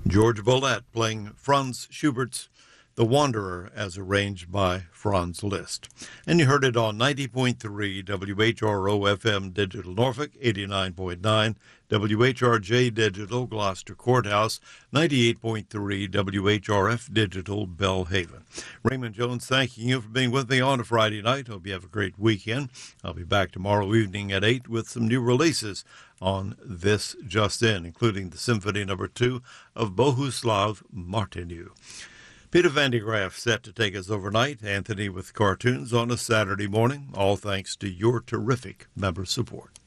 George Bollett playing Franz Schubert's The Wanderer as arranged by Franz Liszt. And you heard it on 90.3 WHRO FM Digital Norfolk, 89.9 WHRJ Digital Gloucester Courthouse, 98.3 WHRF Digital Bellhaven. Raymond Jones thanking you for being with me on a Friday night. Hope you have a great weekend. I'll be back tomorrow evening at 8 with some new releases on This Just In, including the Symphony No. 2 of Bohuslav Martinu. Peter Van de Graaff set to take us overnight. Anthony with cartoons on a Saturday morning, all thanks to your terrific member support.